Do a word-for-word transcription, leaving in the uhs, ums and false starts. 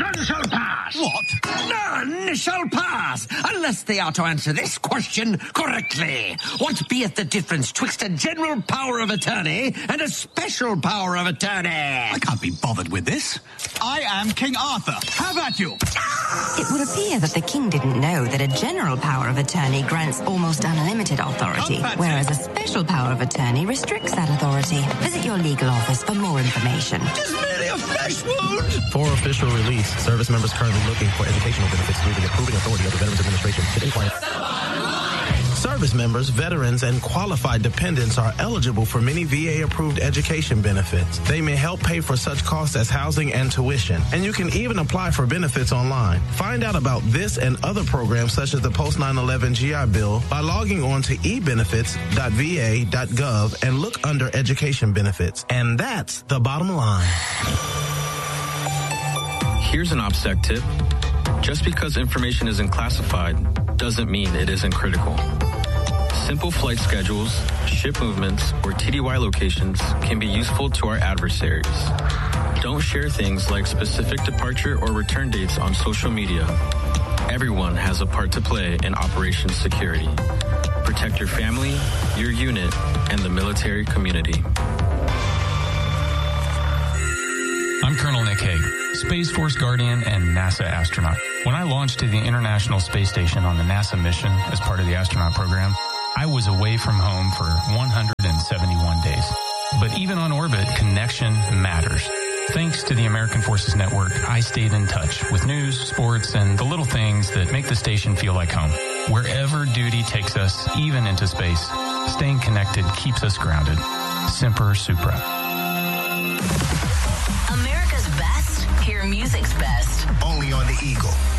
None shall pass. What? None shall pass, unless they are to answer this question correctly. What beeth the difference twixt a general power of attorney and a special power of attorney? I can't be bothered with this. I am King Arthur. Have at you. It would appear that the king didn't know that a general power of attorney grants almost unlimited authority, whereas a special power of attorney restricts that authority. Visit your legal office for more information. Just merely a flesh wound. For official release, service members currently looking for educational benefits through the approving authority of the Veterans Administration should inquire. Service members, veterans, and qualified dependents are eligible for many V A-approved education benefits. They may help pay for such costs as housing and tuition, and you can even apply for benefits online. Find out about this and other programs such as the post nine eleven G I Bill by logging on to e benefits dot v a dot gov and look under education benefits. And that's the bottom line. Here's an OPSEC tip. Just because information isn't classified doesn't mean it isn't critical. Simple flight schedules, ship movements, or T D Y locations can be useful to our adversaries. Don't share things like specific departure or return dates on social media. Everyone has a part to play in Operation Security. Protect your family, your unit, and the military community. I'm Colonel Nick Hague, Space Force Guardian and NASA astronaut. When I launched to the International Space Station on the NASA mission as part of the astronaut program, I was away from home for one hundred seventy-one days. But even on orbit, connection matters. Thanks to the American Forces Network, I stayed in touch with news, sports, and the little things that make the station feel like home. Wherever duty takes us, even into space, staying connected keeps us grounded. Semper Supra. America's best, hear music's best. Only on the Eagle.